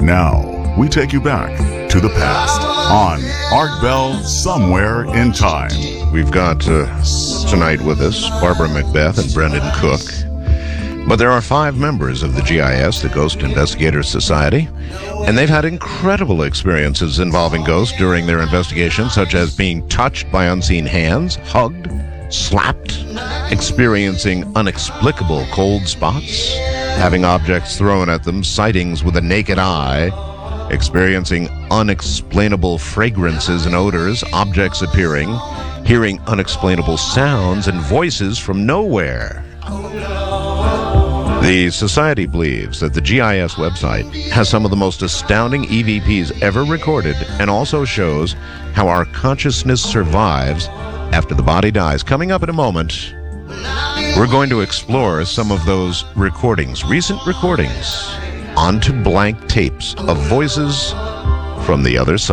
Now, we take you back to the past on Art Bell Somewhere in Time. We've got tonight with us Barbara Macbeth and Brendan Cook. But there are 5 members of the GIS, the Ghost Investigators Society, and they've had incredible experiences involving ghosts during their investigations, such as being touched by unseen hands, hugged, slapped, experiencing inexplicable cold spots, having objects thrown at them, sightings with the naked eye, experiencing unexplainable fragrances and odors, objects appearing, hearing unexplainable sounds and voices from nowhere. The Society believes that the GIS website has some of the most astounding EVPs ever recorded and also shows how our consciousness survives after the body dies. Coming up in a moment, we're going to explore some of those recordings, recent recordings, onto blank tapes of voices from the other side.